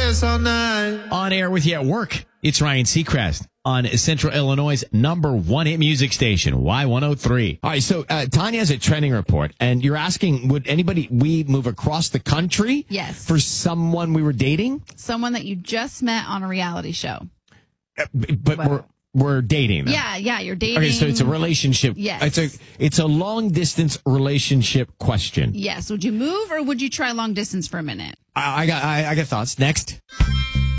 dance all night. On air with you at work. It's Ryan Seacrest on Central Illinois' #1 hit music station, Y103. All right, so Tanya has a trending report, and you're asking, would we move across the country? Yes. For someone we were dating? Someone that you just met on a reality show. But we're dating them. Yeah, you're dating. Okay, so it's a relationship. Yes. It's a long-distance relationship question. Yes. Would you move or would you try long distance for a minute? I got thoughts. Next.